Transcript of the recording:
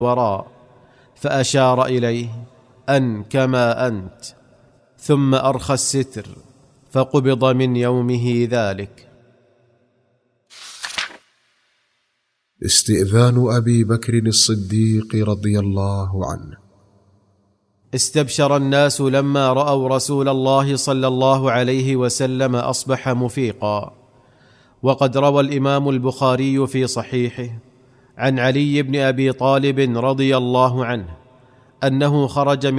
وراء، فأشار إليه أن كما أنت، ثم أرخى الستر فقبض من يومه ذلك. استئذان أبي بكر الصديق رضي الله عنه. استبشر الناس لما رأوا رسول الله صلى الله عليه وسلم أصبح مفيقا. وقد روى الإمام البخاري في صحيحه عن علي بن أبي طالب رضي الله عنه أنه خرج من